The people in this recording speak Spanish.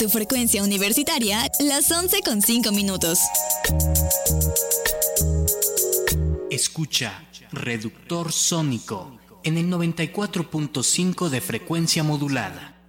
tu frecuencia universitaria, las 11:05. Escucha Reductor Sónico en el 94.5 de frecuencia modulada.